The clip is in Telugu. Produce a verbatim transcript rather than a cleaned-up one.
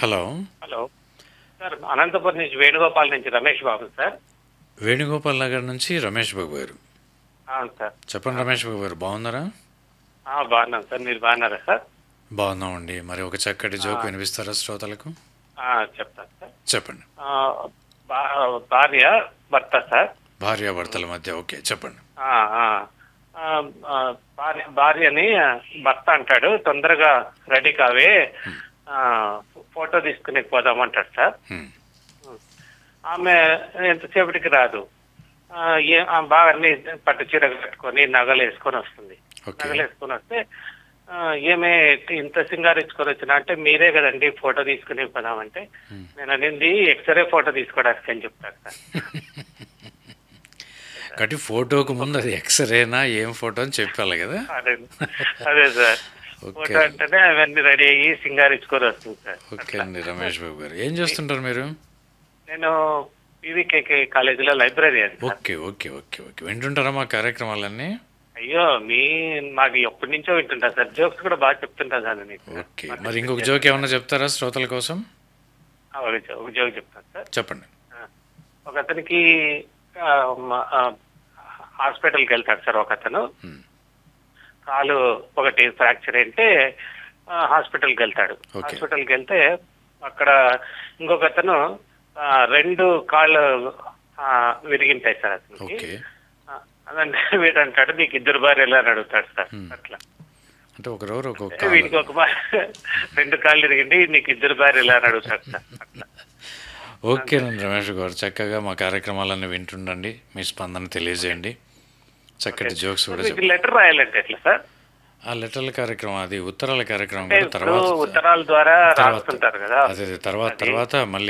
హలో. హలో సార్, అనంతపురం నుంచి వేణుగోపాల్ నుంచి రమేష్ బాబు సార్. వేణుగోపాల్ నగర్ నుంచి రమేష్ బాబు గారు. అవును సార్. చెప్పండి అవును. రమేష్ బాబు గారు, బాగున్నారా? ఆ, బాగున్నాం సార్, మీరు బాగున్నారా సార్? బాగున్నామండి. మరి ఒక చక్కటి ఆ, జోక్ వినిపిస్తారా శ్రోతలకు? ఆ, చెప్తాను సార్. చెప్పండి. ఆ, భా- భార్య భర్త సార్. భార్యాభర్తల మధ్య, ఓకే చెప్పండి. ఆ, ఆ, ఆ, ఆ, భార్య భార్యని భర్త అంటాడు, తొందరగా రెడీ కావే, ఆ, ఫోటో తీసుకుని పోదామంటాడు సార్. హ్మ్. ఆమె ఎంతసేపటికి రాదు. ఆ, ఏ- ఆ, బాగా అన్ని పట్టు చీర కట్టుకొని నగలు వేసుకొని వస్తుంది. ఓకే. నగలు వేసుకొని వస్తే ఆ, ఏమే ఇంత సింగారించుకొని వచ్చినా అంటే, మీరే కదండి ఫోటో తీసుకుని పోదామంటే, హ్మ్. నేను అనింది ఎక్స్రే ఫోటో తీసుకోవడానికి అని చెప్తాను సార్. కాబట్టి ఫోటోకు ముందు అది ఎక్స్రేనా ఏం ఫోటో అని చెప్పాలి కదా. అదే అదే సార్. ఓకే. ఫోటో అంటేనే అవన్నీ రెడీ అయ్యి సింగారించుకొని వస్తుంది సార్. ఓకే అట్లా. అండి రమేష్ బాబు గారు, ఏం చేస్తుంటారు మీరు? నేను పీవీకేకే కాలేజీలో లైబ్రరీ అని sir. Okay okay okay okay వింటుంటారా మా కార్యక్రమాలన్నీ? అయ్యో, మీ మాకు ఎప్పటి నుంచో వింటుంటా సార్, జోక్స్ కూడా బాగా చెప్తుంటా సార్ మీకు. ఓకే, మరి ఇంకొక జోక్ ఏమన్నా చెప్తారా శ్రోతల కోసం? ఆ, ఒక జో- ఒక జోక్ చెప్తాను సార్. చెప్పండి. ఆ, ఒక అతనికి ఆ, మ- ఆ, హాస్పిటల్కి వెళ్తాడు సార్ ఒక అతను. హ్మ్. కాలు ఒకటి ఫ్రాక్చర్ అయితే ఆ, హాస్పిటల్కి వెళ్తాడు. ఓకే. హాస్పిటల్కి వెళ్తే అక్కడ ఇంకొక అతను ఆ, రెండు కాళ్ళు ఆ, విరిగింటాయి సార్ అతనికి. ఓకే. ఆ, అదంటే వీడు అంటాడు, నీకు ఇద్దరు భార్యలు అని అడుగుతాడు సార్. హ్మ్. అట్లా అంటే ఒకరెవరు అంటే ఒక్కొక్క వీడికి ఒక భార్య, రెండు కాళ్ళు విరిగింది, నీకు ఇద్దరు భార్యలు అని అడుగుతాడు సార్. అట్లా. ఓకేనండి రమేష్ గారు, చక్కగా మా కార్యక్రమాలన్నీ వింటుండండి, మీ స్పందన తెలియజేయండి, చక్కటి జోక్స్ కూడా మీకు చెప్పండి. లెటర్ రాయాలంటే ఎట్లా సార్? ఆ లెటర్ల కార్యక్రమం, అది ఉత్తరాల కార్యక్రమం అంటే కూడా ఇప్పుడు తర్వాత ఉత్తరాల ద్వారా తర్వాత రాస్తుంటారు కదా. అదే అదే తర్వాత అది తర్వాత మళ్ళీ